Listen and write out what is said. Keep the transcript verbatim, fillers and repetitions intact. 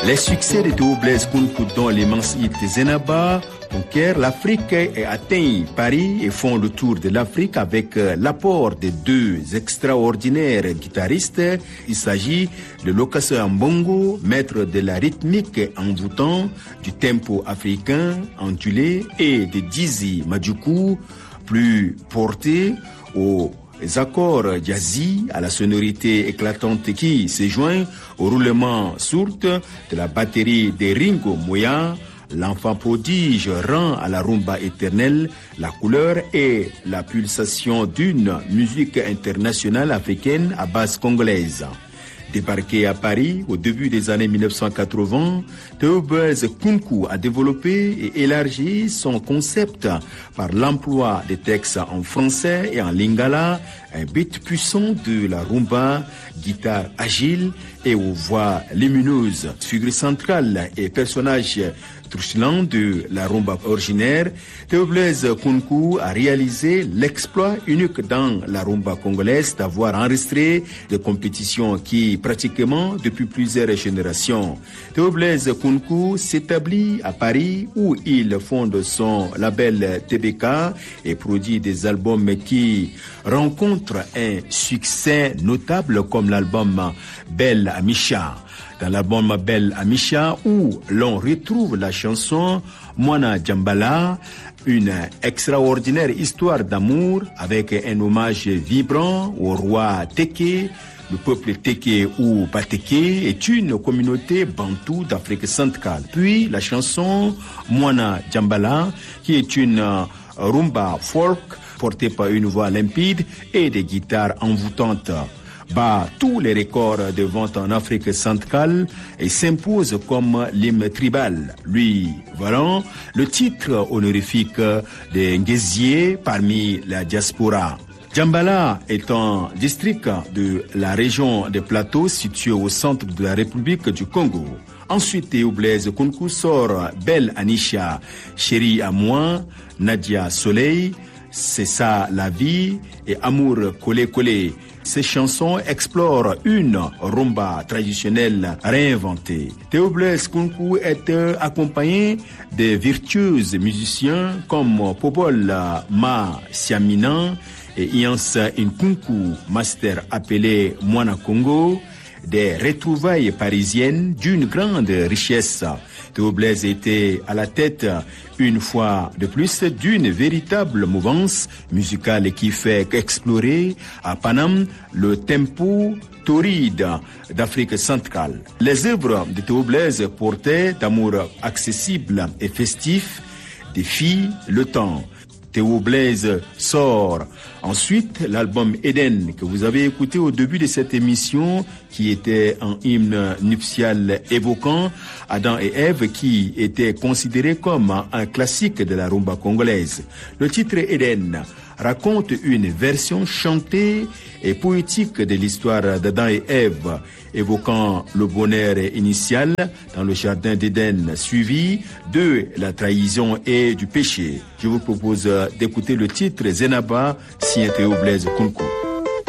Les succès de Théo Blaise Kounkou dans l'immense hit Zenaba conquiert l'Afrique et atteint Paris et font le tour de l'Afrique avec l'apport de deux extraordinaires guitaristes. Il s'agit de Lokaso Ambongo, maître de la rythmique envoûtant, du tempo africain ondulé, et de Dizzy Madjukou, plus porté aux les accords jazzy à la sonorité éclatante qui se joint au roulement sourd de la batterie de Ringo Moya. L'enfant prodige rend à la rumba éternelle la couleur et la pulsation d'une musique internationale africaine à base congolaise. Débarqué à Paris au début des années mille neuf cent quatre-vingts, Théo Blaise Kounkou a développé et élargi son concept par l'emploi des textes en français et en lingala, un beat puissant de la rumba, guitare agile et aux voix lumineuses. Figure centrale et personnage trucilant de la rumba originaire, Théo Blaise Kounkou a réalisé l'exploit unique dans la rumba congolaise d'avoir enregistré des compétitions qui, pratiquement depuis plusieurs générations. Théo Blaise Kounkou s'établit à Paris où il fonde son label T B K et produit des albums qui rencontrent un succès notable comme l'album Belle Amisha. Dans l'album Belle Amisha, où l'on retrouve la chanson Mwana Djambala, une extraordinaire histoire d'amour avec un hommage vibrant au roi Teke. Le peuple Teke ou Bateke est une communauté bantoue d'Afrique centrale. Puis la chanson Mwana Djambala, qui est une rumba folk portée par une voix limpide et des guitares envoûtantes, bat tous les records de vente en Afrique centrale et s'impose comme l'hymne tribal, lui valant le titre honorifique de Ngézié parmi la diaspora. Djambala est un district de la région des Plateaux situé au centre de la République du Congo. Ensuite, Théo Blaise Kounkou sort Belle Anisha, Chérie à moi, Nadia Soleil, C'est ça la vie et Amour collé collé. Ces chansons explorent une rumba traditionnelle réinventée. Théo Blaise Kounkou est accompagné de virtuoses musiciens comme Popol Ma Siamina et Ians Nkunku, master appelé Mwana Congo, des retrouvailles parisiennes d'une grande richesse. Théo Blaise était à la tête, une fois de plus, d'une véritable mouvance musicale qui fait explorer à Paname le tempo torride d'Afrique centrale. Les œuvres de Théo Blaise portaient d'amour accessible et festif, défient le temps. Théo Blaise sort ensuite l'album Eden que vous avez écouté au début de cette émission, qui était un hymne nuptial évoquant Adam et Ève, qui était considéré comme un classique de la rumba congolaise. Le titre Eden raconte une version chantée et poétique de l'histoire d'Adam et Ève, évoquant le bonheur initial dans le jardin d'Éden, suivi de la trahison et du péché. Je vous propose d'écouter le titre Zenaba, signé Théo Blaise Kounkou.